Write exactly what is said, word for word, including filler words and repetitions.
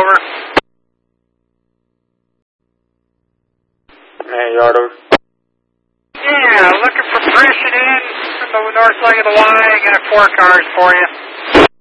over. Hey, yard over. Yeah, looking for pressure in from the north leg of the Y. I got four cars for you.